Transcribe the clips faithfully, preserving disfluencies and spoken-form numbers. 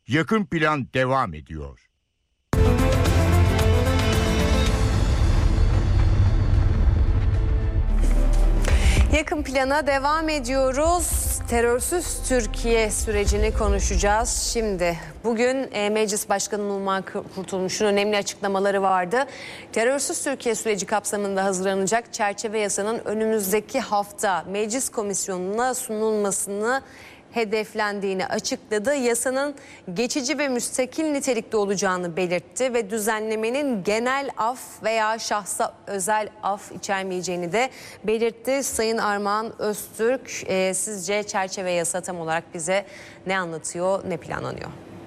Yakın Plan devam ediyor. Yakın Plan'a devam ediyoruz. Terörsüz Türkiye sürecini konuşacağız. Şimdi bugün e, Meclis Başkanı Numan Kurtulmuş'un önemli açıklamaları vardı. Terörsüz Türkiye süreci kapsamında hazırlanacak çerçeve yasanın önümüzdeki hafta Meclis Komisyonu'na sunulmasını hedeflendiğini açıkladı. Yasanın geçici ve müstakil nitelikte olacağını belirtti ve düzenlemenin genel af veya şahsa özel af içermeyeceğini de belirtti. Sayın Armağan Öztürk, e, sizce çerçeve yasa tam olarak bize ne anlatıyor, ne planlanıyor?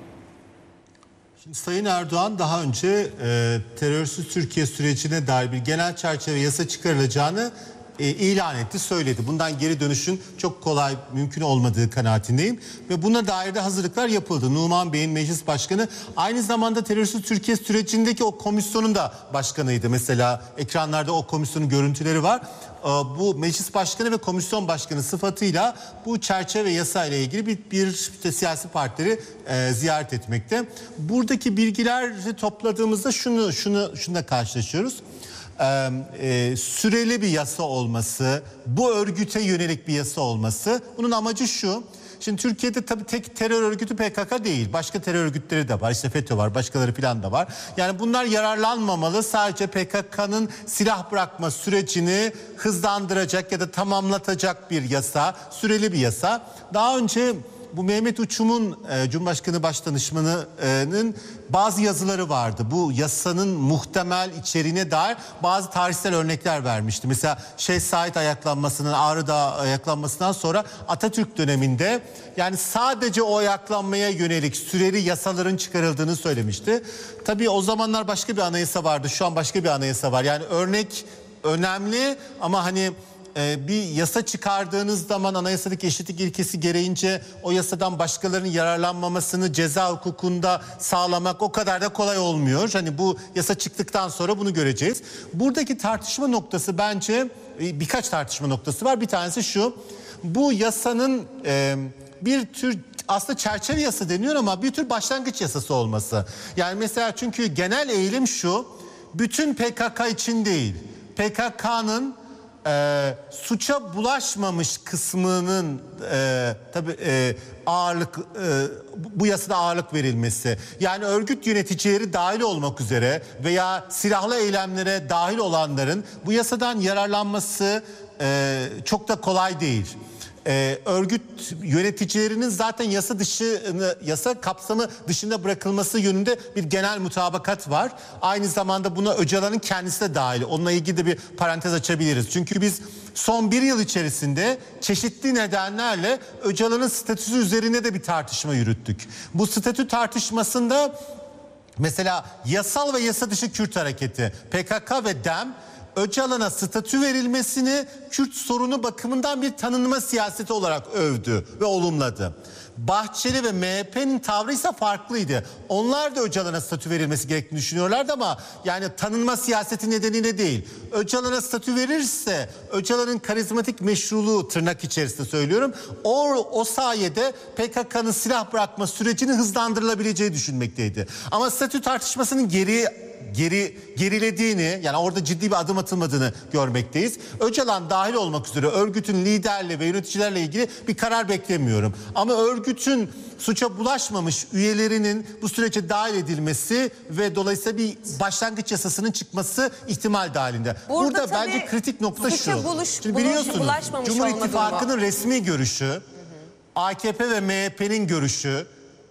Şimdi Sayın Erdoğan daha önce e, terörsüz Türkiye sürecine dair bir genel çerçeve yasa çıkarılacağını E, ilan etti, söyledi. Bundan geri dönüşün çok kolay, mümkün olmadığı kanaatindeyim. Ve buna dair de hazırlıklar yapıldı. Numan Bey'in meclis başkanı aynı zamanda terörsüz Türkiye sürecindeki o komisyonun da başkanıydı. Mesela ekranlarda o komisyonun görüntüleri var. E, bu meclis başkanı ve komisyon başkanı sıfatıyla bu çerçeve yasa ile ilgili bir, bir işte siyasi partileri e, ziyaret etmekte. Buradaki bilgileri topladığımızda şunu şunu şununla karşılaşıyoruz. Ee, e, süreli bir yasa olması, bu örgüte yönelik bir yasa olması, bunun amacı şu. Şimdi Türkiye'de tabii tek terör örgütü P K K değil, başka terör örgütleri de var, işte FETÖ var, başkaları falan da var. Yani bunlar yararlanmamalı, sadece P K K'nın silah bırakma sürecini hızlandıracak ya da tamamlatacak bir yasa, süreli bir yasa. Daha önce bu Mehmet Uçum'un e, Cumhurbaşkanı Başdanışmanı'nın bazı yazıları vardı. Bu yasanın muhtemel içeriğine dair bazı tarihsel örnekler vermişti. Mesela Şeyh Said ayaklanmasının, Ağrı Dağı ayaklanmasından sonra Atatürk döneminde yani sadece o ayaklanmaya yönelik süreli yasaların çıkarıldığını söylemişti. Tabii o zamanlar başka bir anayasa vardı. Şu an başka bir anayasa var. Yani örnek önemli ama hani bir yasa çıkardığınız zaman anayasadaki eşitlik ilkesi gereğince o yasadan başkalarının yararlanmamasını ceza hukukunda sağlamak o kadar da kolay olmuyor. Hani bu yasa çıktıktan sonra bunu göreceğiz. Buradaki tartışma noktası bence birkaç tartışma noktası var. Bir tanesi şu: bu yasanın e, bir tür aslında çerçeve yasa deniyor ama bir tür başlangıç yasası olması. Yani mesela çünkü genel eğilim şu: bütün P K K için değil, P K K'nın Ee, suça bulaşmamış kısmının e, tabii e, ağırlık e, bu yasada ağırlık verilmesi. Yani örgüt yöneticileri dahil olmak üzere veya silahlı eylemlere dahil olanların bu yasadan yararlanması e, çok da kolay değil. Ee, örgüt yöneticilerinin zaten yasa dışı, yasa kapsamı dışında bırakılması yönünde bir genel mutabakat var. Aynı zamanda buna Öcalan'ın kendisi de dahil. Onunla ilgili de bir parantez açabiliriz. Çünkü biz son bir yıl içerisinde çeşitli nedenlerle Öcalan'ın statüsü üzerine de bir tartışma yürüttük. Bu statü tartışmasında mesela yasal ve yasa dışı Kürt hareketi, P K K ve DEM Öcalan'a statü verilmesini Kürt sorunu bakımından bir tanınma siyaseti olarak övdü ve olumladı. Bahçeli ve M H P'nin tavrı ise farklıydı. Onlar da Öcalan'a statü verilmesi gerektiğini düşünüyorlardı ama yani tanınma siyaseti nedeniyle değil. Öcalan'a statü verirse Öcalan'ın karizmatik meşruluğu, tırnak içerisinde söylüyorum, o, o sayede P K K'nın silah bırakma sürecini hızlandırılabileceği düşünmekteydi. Ama statü tartışmasının geri geri gerilediğini, yani orada ciddi bir adım atılmadığını görmekteyiz. Öcalan dahil olmak üzere örgütün liderle ve yöneticilerle ilgili bir karar beklemiyorum. Ama örgütün suça bulaşmamış üyelerinin bu sürece dahil edilmesi ve dolayısıyla bir başlangıç yasasının çıkması ihtimal dahilinde. Burada, Burada bence kritik nokta şu. Buluş, Şimdi biliyorsunuz Cumhur İttifakı'nın resmi görüşü, hı hı. A K P ve M H P'nin görüşü,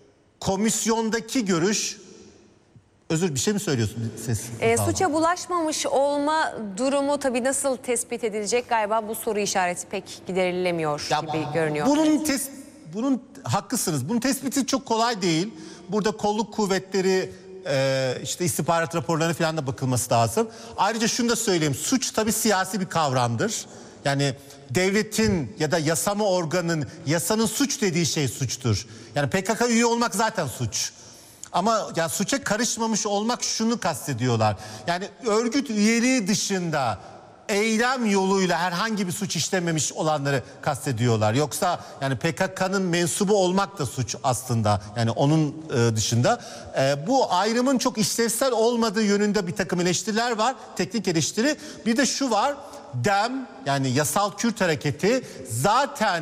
komisyondaki görüş. Özür bir şey mi söylüyorsun? Ses, e, suça bulaşmamış olma durumu tabii nasıl tespit edilecek, galiba bu soru işareti pek giderilemiyor ya, gibi görünüyor. Bunun tes, bunun haklısınız. Bunun tespiti çok kolay değil. Burada kolluk kuvvetleri e, işte istihbarat raporlarına falan da bakılması lazım. Ayrıca şunu da söyleyeyim. Suç tabii siyasi bir kavramdır. Yani devletin ya da yasama organının yasanın suç dediği şey suçtur. Yani P K K üye olmak zaten suç. Ama yani suça karışmamış olmak şunu kastediyorlar. Yani örgüt üyeliği dışında eylem yoluyla herhangi bir suç işlememiş olanları kastediyorlar. Yoksa yani P K K'nın mensubu olmak da suç aslında. Yani onun e, dışında e, bu ayrımın çok işlevsel olmadığı yönünde bir takım eleştiriler var. Teknik eleştiri. Bir de şu var. DEM yani Yasal Kürt Hareketi zaten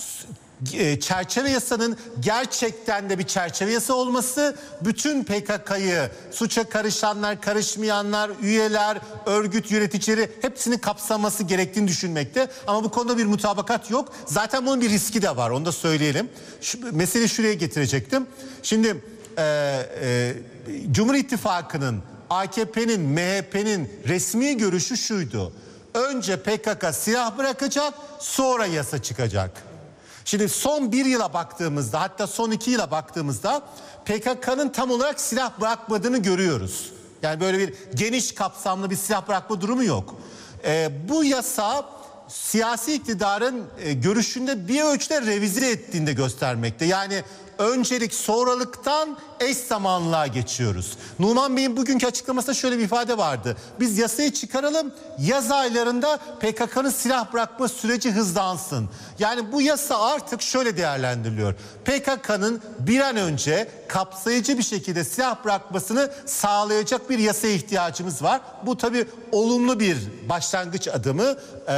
çerçeve yasanın gerçekten de bir çerçeve yasa olması, bütün P K K'yı suça karışanlar, karışmayanlar, üyeler, örgüt yöneticileri hepsini kapsaması gerektiğini düşünmekte. Ama bu konuda bir mutabakat yok. Zaten bunun bir riski de var, onu da söyleyelim. Şu, meseleyi şuraya getirecektim. Şimdi e, e, Cumhur İttifakı'nın, A K P'nin, M H P'nin resmi görüşü şuydu. Önce P K K silah bırakacak, sonra yasa çıkacak. Şimdi son bir yıla baktığımızda, hatta son iki yıla baktığımızda P K K'nın tam olarak silah bırakmadığını görüyoruz. Yani böyle bir geniş kapsamlı bir silah bırakma durumu yok. Ee, bu yasa siyasi iktidarın e, görüşünde bir ölçüde revize ettiğini de göstermekte. Yani öncelik sonralıktan eş zamanlığa geçiyoruz. Numan Bey'in bugünkü açıklamasında şöyle bir ifade vardı. Biz yasayı çıkaralım, yaz aylarında P K K'nın silah bırakma süreci hızlansın. Yani bu yasa artık şöyle değerlendiriliyor. P K K'nın bir an önce kapsayıcı bir şekilde silah bırakmasını sağlayacak bir yasaya ihtiyacımız var. Bu tabii olumlu bir başlangıç adımı. Ee,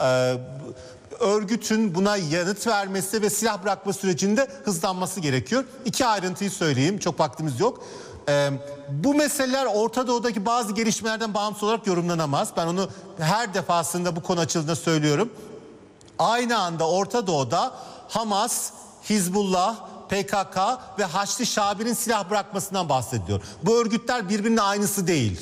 e, Örgütün buna yanıt vermesi ve silah bırakma sürecinde hızlanması gerekiyor. İki ayrıntıyı söyleyeyim, çok vaktimiz yok. Ee, bu meseleler Orta Doğu'daki bazı gelişmelerden bağımsız olarak yorumlanamaz. Ben onu her defasında bu konu açıldığında söylüyorum. Aynı anda Orta Doğu'da Hamas, Hizbullah, P K K ve Haçlı Şabi'nin silah bırakmasından bahsediyor. Bu örgütler birbirinin aynısı değil.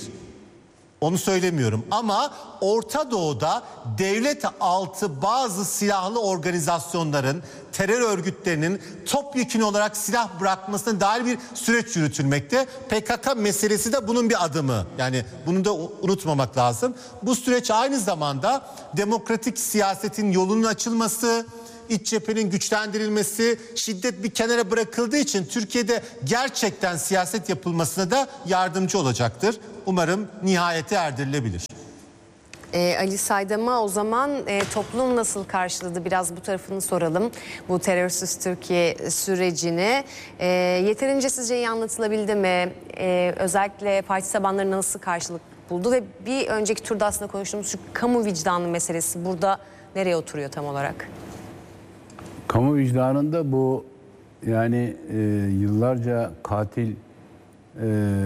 Onu söylemiyorum ama Orta Doğu'da devlet altı bazı silahlı organizasyonların, terör örgütlerinin topyekün olarak silah bırakmasına dair bir süreç yürütülmekte. P K K meselesi de bunun bir adımı. Yani bunu da unutmamak lazım. Bu süreç aynı zamanda demokratik siyasetin yolunun açılması, İç cephenin güçlendirilmesi, şiddet bir kenara bırakıldığı için Türkiye'de gerçekten siyaset yapılmasına da yardımcı olacaktır. Umarım nihayete erdirilebilir. Ee, Ali Saydam'a o zaman e, toplum nasıl karşıladı, biraz bu tarafını soralım. Bu terörsüz Türkiye sürecini e, yeterince sizce iyi anlatılabildi mi? E, özellikle parti tabanları nasıl karşılık buldu ve bir önceki turda aslında konuştuğumuz şu kamu vicdanı meselesi burada nereye oturuyor tam olarak? Kamu vicdanında bu yani e, yıllarca katil e,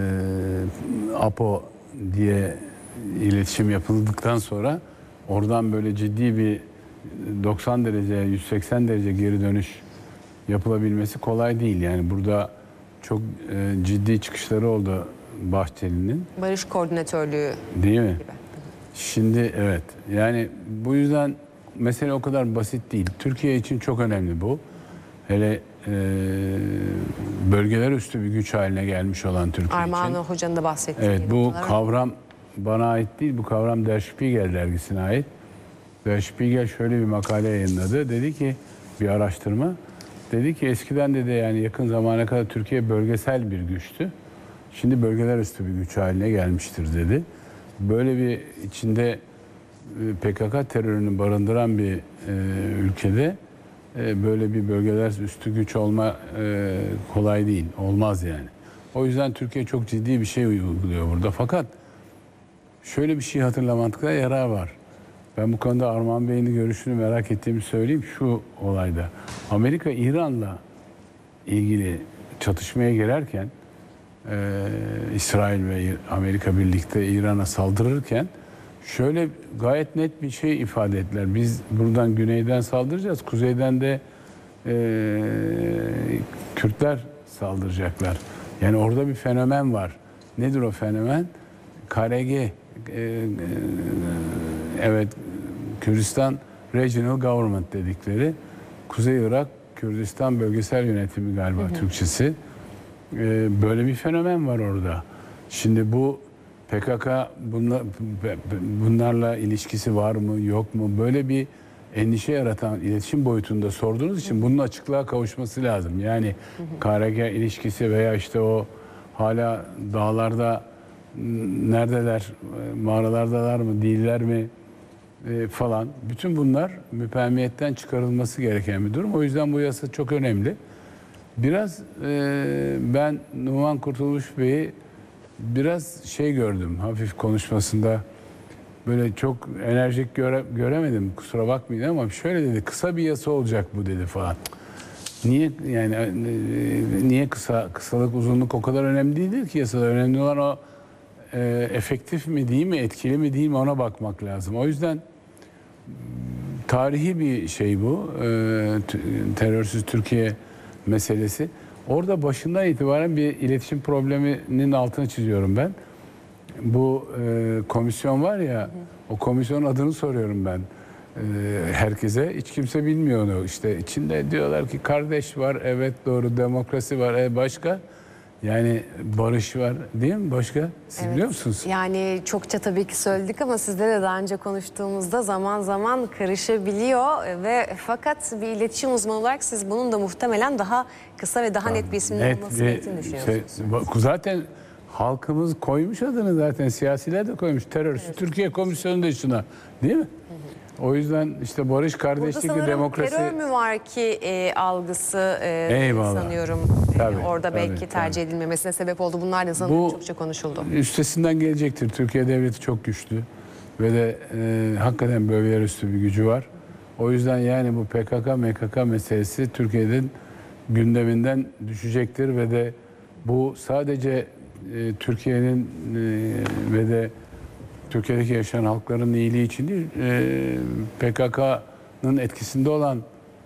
APO diye iletişim yapıldıktan sonra oradan böyle ciddi bir doksan derece, yüz seksen derece geri dönüş yapılabilmesi kolay değil. Yani burada çok e, ciddi çıkışları oldu Bahçeli'nin. Barış Koordinatörlüğü. Değil mi? Gibi. Şimdi evet. Yani bu yüzden mesele o kadar basit değil. Türkiye için çok önemli bu. Hele e, bölgeler üstü bir güç haline gelmiş olan Türkiye Armağan için. Hoca'nın da bahsettiği. Evet, bu noktalar. kavram bana ait değil. Bu kavram Der Spiegel dergisine ait. Der Spiegel şöyle bir makale yayınladı. Dedi ki bir araştırma. Dedi ki eskiden dedi yani yakın zamana kadar Türkiye bölgesel bir güçtü. Şimdi bölgeler üstü bir güç haline gelmiştir dedi. Böyle bir içinde P K K terörünü barındıran bir e, ülkede e, böyle bir bölgeler üstü güç olma e, kolay değil. Olmaz yani. O yüzden Türkiye çok ciddi bir şey uyguluyor burada. Fakat şöyle bir şey hatırlamakta yarar var. Ben bu konuda Armağan Bey'in görüşünü merak ettiğimi söyleyeyim şu olayda. Amerika İran'la ilgili çatışmaya girerken e, İsrail ve Amerika birlikte İran'a saldırırken şöyle gayet net bir şey ifade ettiler. Biz buradan güneyden saldıracağız. Kuzeyden de e, Kürtler saldıracaklar. Yani orada bir fenomen var. Nedir o fenomen? K R G. E, e, evet, Kürdistan Regional Government dedikleri. Kuzey Irak Kürdistan Bölgesel Yönetimi galiba hı hı. Türkçesi. E, böyle bir fenomen var orada. Şimdi bu P K K bunlar, bunlarla ilişkisi var mı yok mu? Böyle bir endişe yaratan iletişim boyutunda sorduğunuz için bunun açıklığa kavuşması lazım. Yani K R G ilişkisi veya işte o hala dağlarda neredeler, mağaralardalar mı, değiller mi? e, falan. Bütün bunlar müpemmiyetten çıkarılması gereken bir durum. O yüzden bu yasa çok önemli. Biraz e, ben Numan Kurtuluş Bey'i biraz şey gördüm hafif konuşmasında. Böyle çok enerjik göre, göremedim, kusura bakmayın ama şöyle dedi, kısa bir yasa olacak bu dedi falan. Niye yani e, niye kısa kısalık uzunluk o kadar önemli değildir ki yasada. Önemli olan o e, efektif mi değil mi, etkili mi değil mi ona bakmak lazım. O yüzden tarihi bir şey bu e, terörsüz Türkiye meselesi. Orada başından itibaren bir iletişim probleminin altını çiziyorum ben. Bu e, komisyon var ya, hı hı. o komisyonun adını soruyorum ben e, herkese. Hiç kimse bilmiyor onu. İşte içinde diyorlar ki kardeş var, evet doğru, demokrasi var, e, başka? Yani barış var değil mi? Başka? Siz evet. biliyor musunuz? Yani çokça tabii ki söyledik ama sizle de daha önce konuştuğumuzda zaman zaman karışabiliyor ve fakat bir iletişim uzmanı olarak siz bunun da muhtemelen daha kısa ve daha net bir ismin net olması bir gerektiğini düşünüyorsunuz. Şey, zaten halkımız koymuş adını, zaten siyasiler de koymuş. Terörsüz evet. Türkiye Komisyonu da şuna, değil mi? Hı hı. O yüzden işte barış, kardeşlik ve demokrasi. Terör mü var ki e, algısı e, sanıyorum tabii, e, orada tabii, belki tercih tabii. edilmemesine sebep oldu. Bunlar da sanırım Bu, çokça konuşuldu. Üstesinden gelecektir. Türkiye devleti çok güçlü ve de e, hakikaten bölgeler üstü bir gücü var. O yüzden yani bu P K K M K K meselesi Türkiye'nin gündeminden düşecektir ve de bu sadece e, Türkiye'nin e, ve de Türkiye'deki yaşayan halkların iyiliği için değil, e, P K K'nın etkisinde olan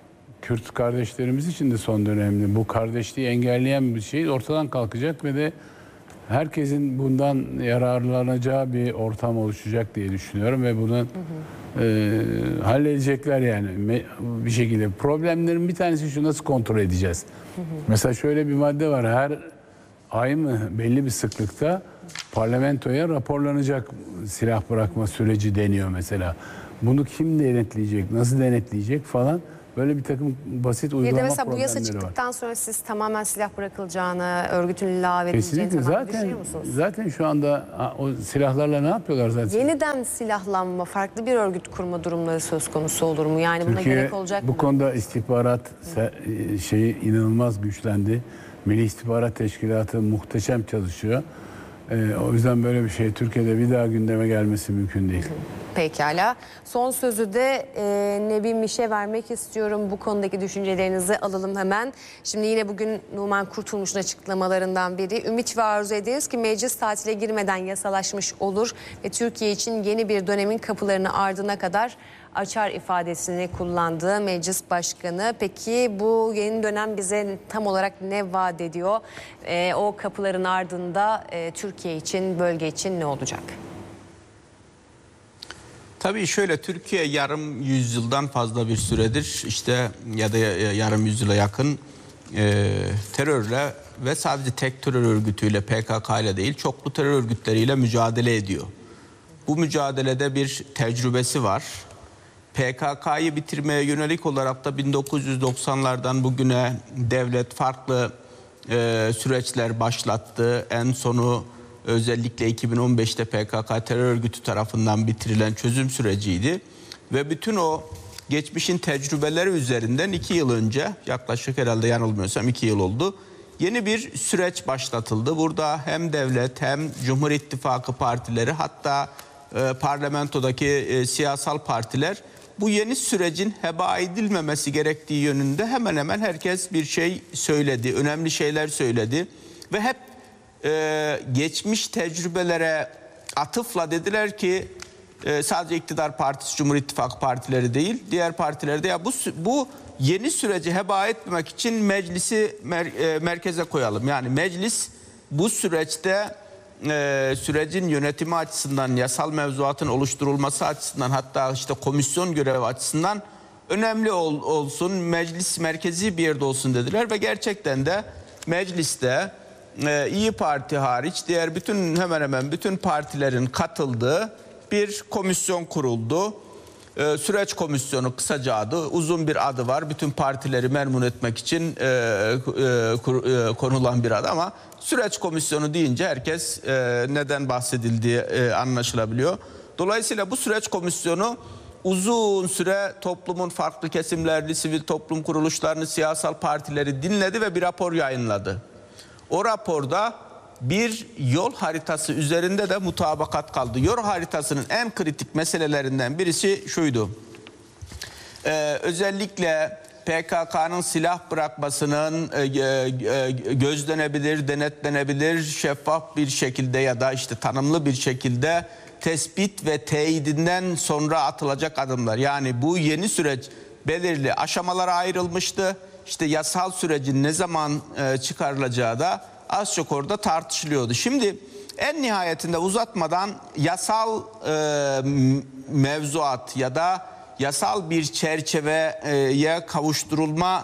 Kürt kardeşlerimiz için de son dönemli. Bu kardeşliği engelleyen bir şey ortadan kalkacak ve de herkesin bundan yararlanacağı bir ortam oluşacak diye düşünüyorum ve bunu e, halledecekler yani bir şekilde. Problemlerin bir tanesi şu: nasıl kontrol edeceğiz? Hı hı. Mesela şöyle bir madde var, her ay mı belli bir sıklıkta parlamentoya raporlanacak silah bırakma süreci deniyor mesela. Bunu kim denetleyecek, nasıl denetleyecek falan, böyle bir takım basit uygulama problemleri var. Mesela bu yasa çıktıktan var. sonra siz tamamen silah bırakılacağını, örgütün lağvedileceğini zaten musunuz? Zaten şu anda o silahlarla ne yapıyorlar zaten? Yeniden silahlanma, farklı bir örgüt kurma durumları söz konusu olur mu? Yani buna Türkiye, gerek olacak mı? Bu konuda istihbarat Hı. şeyi inanılmaz güçlendi. Milli İstihbarat Teşkilatı muhteşem çalışıyor. Ee, o yüzden böyle bir şey Türkiye'de bir daha gündeme gelmesi mümkün değil. Pekala. Son sözü de e, Nebi Miş'e vermek istiyorum. Bu konudaki düşüncelerinizi alalım hemen. Şimdi yine bugün Numan Kurtulmuş'un açıklamalarından biri. Ümit ve arzu ederiz ki meclis tatile girmeden yasalaşmış olur ve Türkiye için yeni bir dönemin kapılarını ardına kadar açar ifadesini kullandığı meclis başkanı. Peki bu yeni dönem bize tam olarak ne vaat ediyor? E, o kapıların ardında e, Türkiye için, bölge için ne olacak? Tabii şöyle, Türkiye yarım yüzyıldan fazla bir süredir işte ya da yarım yüzyıla yakın e, terörle ve sadece tek terör örgütüyle, P K K ile değil çoklu terör örgütleriyle mücadele ediyor. Bu mücadelede bir tecrübesi var. P K K'yı bitirmeye yönelik olarak da bin dokuz yüz doksanlardan bugüne devlet farklı e, süreçler başlattı. En sonu özellikle iki bin on beşte P K K terör örgütü tarafından bitirilen çözüm süreciydi. Ve bütün o geçmişin tecrübeleri üzerinden iki yıl önce, yaklaşık herhalde yanılmıyorsam iki yıl oldu, yeni bir süreç başlatıldı. Burada hem devlet hem Cumhur İttifakı partileri, hatta e, parlamentodaki e, siyasal partiler bu yeni sürecin heba edilmemesi gerektiği yönünde hemen hemen herkes bir şey söyledi, önemli şeyler söyledi ve hep Ee, geçmiş tecrübelere atıfla dediler ki e, sadece iktidar partisi, Cumhur İttifakı partileri değil, diğer partilerde ya bu bu yeni süreci heba etmemek için meclisi mer, e, merkeze koyalım. Yani meclis bu süreçte e, sürecin yönetimi açısından, yasal mevzuatın oluşturulması açısından, hatta işte komisyon görevi açısından önemli ol, olsun, meclis merkezi bir yerde olsun dediler ve gerçekten de mecliste Ee, İyi Parti hariç diğer bütün, hemen hemen bütün partilerin katıldığı bir komisyon kuruldu. Ee, süreç komisyonu kısaca adı, uzun bir adı var. Bütün partileri memnun etmek için e, e, kur, e, konulan bir adı ama süreç komisyonu deyince herkes e, neden bahsedildiği e, anlaşılabiliyor. Dolayısıyla bu süreç komisyonu uzun süre toplumun farklı kesimlerini, sivil toplum kuruluşlarını, siyasal partileri dinledi ve bir rapor yayınladı. O raporda bir yol haritası üzerinde de mutabakat kaldı. Yol haritasının en kritik meselelerinden birisi şuydu. Ee, özellikle P K K'nın silah bırakmasının e, e, gözlenebilir, denetlenebilir, şeffaf bir şekilde ya da işte tanımlı bir şekilde tespit ve teyidinden sonra atılacak adımlar. Yani bu yeni süreç belirli aşamalara ayrılmıştı. İşte yasal sürecin ne zaman e, çıkarılacağı da az çok orada tartışılıyordu. Şimdi en nihayetinde uzatmadan yasal e, mevzuat ya da yasal bir çerçeveye kavuşturulma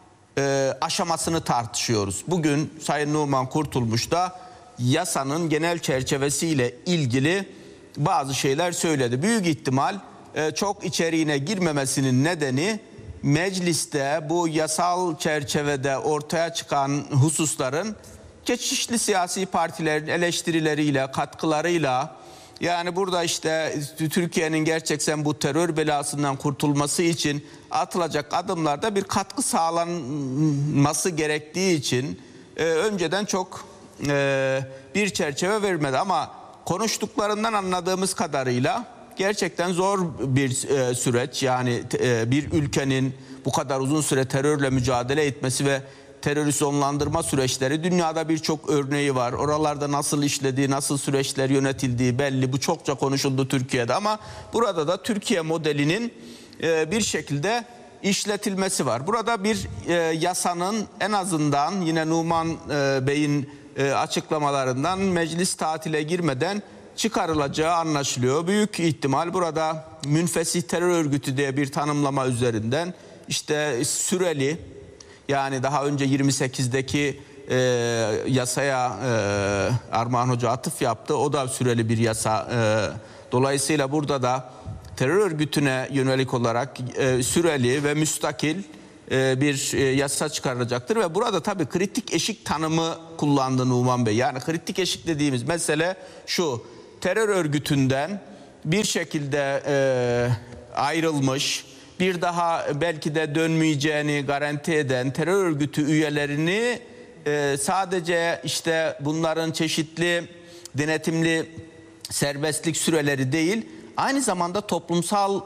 e, aşamasını tartışıyoruz. Bugün Sayın Numan Kurtulmuş da yasanın genel çerçevesiyle ilgili bazı şeyler söyledi. Büyük ihtimal e, çok içeriğine girmemesinin nedeni mecliste bu yasal çerçevede ortaya çıkan hususların çeşitli siyasi partilerin eleştirileriyle, katkılarıyla, yani burada işte Türkiye'nin gerçekten bu terör belasından kurtulması için atılacak adımlarda bir katkı sağlanması gerektiği için e, önceden çok e, bir çerçeve vermedi. Ama konuştuklarından anladığımız kadarıyla gerçekten zor bir e, süreç. Yani e, bir ülkenin bu kadar uzun süre terörle mücadele etmesi ve terörü sonlandırma süreçleri, dünyada birçok örneği var. Oralarda nasıl işlediği, nasıl süreçler yönetildiği belli. Bu çokça konuşuldu Türkiye'de ama burada da Türkiye modelinin e, bir şekilde işletilmesi var. Burada bir e, yasanın en azından yine Numan e, Bey'in e, açıklamalarından meclis tatile girmeden çıkarılacağı anlaşılıyor. Büyük ihtimal burada münfesih terör örgütü diye bir tanımlama üzerinden işte süreli, yani daha önce yirmi sekizdeki e, yasaya e, Armağan Hoca atıf yaptı. O da süreli bir yasa. E, dolayısıyla burada da terör örgütüne yönelik olarak e, süreli ve müstakil e, bir e, yasa çıkarılacaktır. Ve burada tabii kritik eşik tanımı kullandı Numan Bey. Yani kritik eşik dediğimiz mesele şu: terör örgütünden bir şekilde e, ayrılmış, bir daha belki de dönmeyeceğini garanti eden terör örgütü üyelerini e, sadece işte bunların çeşitli denetimli serbestlik süreleri değil, aynı zamanda toplumsal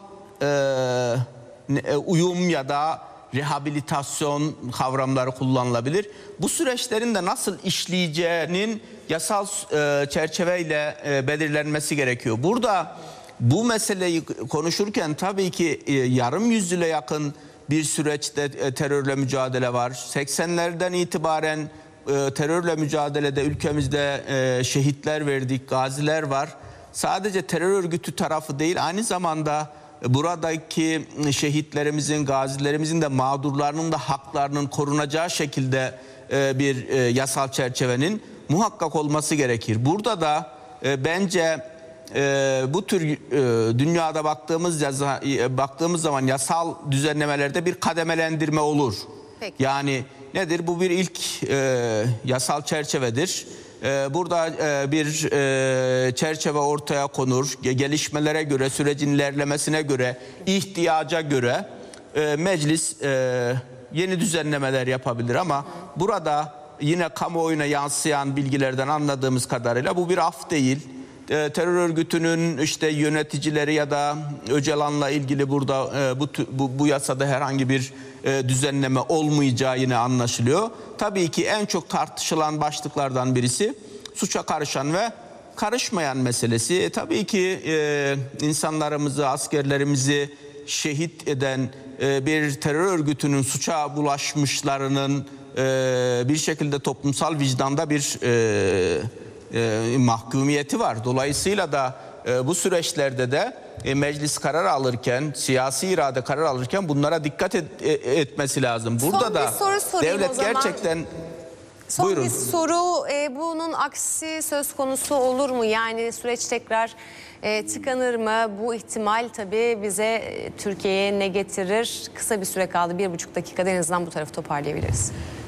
e, uyum ya da rehabilitasyon kavramları kullanılabilir. Bu süreçlerin de nasıl işleyeceğinin yasal e, çerçeveyle e, belirlenmesi gerekiyor. Burada bu meseleyi konuşurken tabii ki e, yarım yüzyıla yakın bir süreçte e, terörle mücadele var. seksenlerden itibaren e, terörle mücadelede ülkemizde e, şehitler verdik, gaziler var. Sadece terör örgütü tarafı değil, aynı zamanda buradaki şehitlerimizin, gazilerimizin de mağdurlarının da haklarının korunacağı şekilde e, bir e, yasal çerçevenin muhakkak olması gerekir. Burada da e, bence Ee, bu tür e, dünyada baktığımız yaza, e, baktığımız zaman yasal düzenlemelerde bir kademelendirme olur. Peki. Yani nedir? Bu bir ilk e, yasal çerçevedir. E, burada e, bir e, çerçeve ortaya konur. Gelişmelere göre, sürecin ilerlemesine göre, ihtiyaca göre e, meclis e, yeni düzenlemeler yapabilir. Ama burada yine kamuoyuna yansıyan bilgilerden anladığımız kadarıyla bu bir af değil. Terör örgütünün işte yöneticileri ya da Öcalan'la ilgili burada bu, bu, bu yasada herhangi bir düzenleme olmayacağı yine anlaşılıyor. Tabii ki en çok tartışılan başlıklardan birisi suça karışan ve karışmayan meselesi. E, tabii ki e, insanlarımızı, askerlerimizi şehit eden e, bir terör örgütünün suça bulaşmışlarının e, bir şekilde toplumsal vicdanda bir E, E, mahkumiyeti var. Dolayısıyla da e, bu süreçlerde de e, meclis karar alırken, siyasi irade karar alırken bunlara dikkat et, e, etmesi lazım. Burada Son da bir soru sorayım devlet o zaman. gerçekten... Son Buyurun. bir soru, e, bunun aksi söz konusu olur mu? Yani süreç tekrar e, tıkanır mı? Bu ihtimal tabii bize e, Türkiye'ye ne getirir? Kısa bir süre kaldı, bir buçuk dakikada en azından bu tarafı toparlayabiliriz.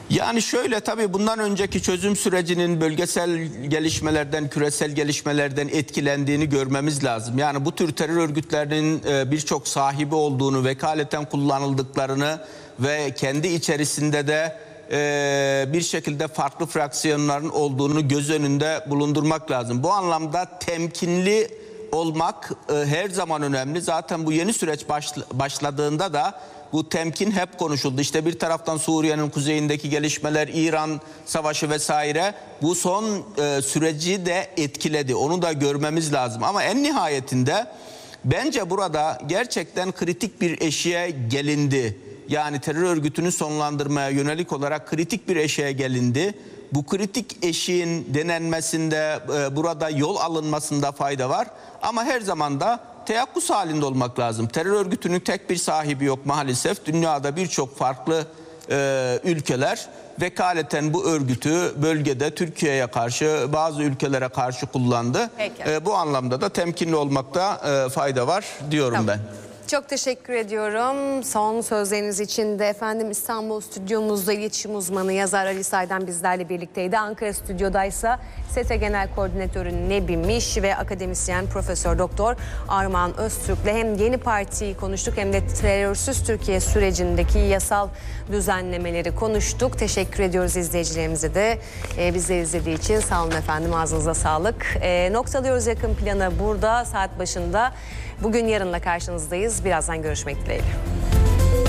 Yani şöyle, tabii bundan önceki çözüm sürecinin bölgesel gelişmelerden, küresel gelişmelerden etkilendiğini görmemiz lazım. Yani bu tür terör örgütlerinin birçok sahibi olduğunu, vekaleten kullanıldıklarını ve kendi içerisinde de bir şekilde farklı fraksiyonların olduğunu göz önünde bulundurmak lazım. Bu anlamda temkinli olmak her zaman önemli. Zaten bu yeni süreç başladığında da bu temkin hep konuşuldu. İşte bir taraftan Suriye'nin kuzeyindeki gelişmeler, İran savaşı vesaire bu son e, süreci de etkiledi. Onu da görmemiz lazım. Ama en nihayetinde bence burada gerçekten kritik bir eşiğe gelindi. Yani terör örgütünü sonlandırmaya yönelik olarak kritik bir eşiğe gelindi. Bu kritik eşiğin denenmesinde, e, burada yol alınmasında fayda var. Ama her zaman da teyakkuz halinde olmak lazım. Terör örgütünün tek bir sahibi yok maalesef. Dünyada birçok farklı e, ülkeler vekaleten bu örgütü bölgede Türkiye'ye karşı, bazı ülkelere karşı kullandı. E, bu anlamda da temkinli olmakta e, fayda var diyorum tamam. ben. Çok teşekkür ediyorum. Son sözleriniz için de efendim İstanbul stüdyomuzda iletişim uzmanı yazar Ali Say'dan bizlerle birlikteydi. Ankara stüdyodaysa S E T Genel Koordinatörü Nebi Miş ve akademisyen Profesör Doktor Armağan Öztürk'le hem yeni partiyi konuştuk hem de terörsüz Türkiye sürecindeki yasal düzenlemeleri konuştuk. Teşekkür ediyoruz izleyicilerimize de e, bizleri izlediği için. Sağ olun efendim, ağzınıza sağlık. E, noktalıyoruz yakın planı burada saat başında. Bugün yarınla karşınızdayız. Birazdan görüşmek dileğiyle.